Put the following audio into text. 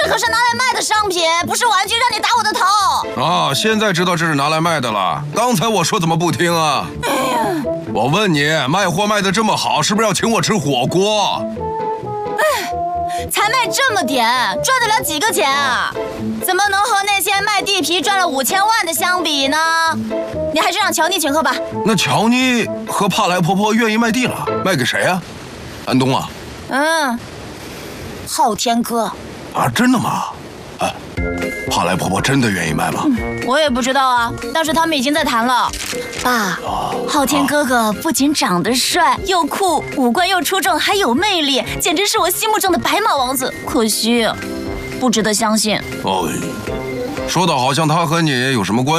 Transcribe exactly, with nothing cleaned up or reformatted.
可是拿来卖的商品，不是玩具，让你打我的头。 啊，现在知道这是拿来卖的了。刚才我说怎么不听啊？哎呀，我问你，卖货卖的这么好，是不是要请我吃火锅？ 哎，才卖这么点，赚得了几个钱啊？怎么能和那些卖地皮赚了五千万的相比呢？你还是让乔妮请客吧。 那乔妮和帕莱婆婆愿意卖地了，卖给谁啊？安东啊？ 嗯，昊天哥。 啊，真的吗？哎，帕莱婆婆真的愿意卖吗？ 嗯，我也不知道啊，但是他们已经在谈了。爸，昊天哥哥不仅长得帅又酷，五官又出众，还有魅力，简直是我心目中的白马王子。可惜，不值得相信。 哦，说的好像他和你有什么关系。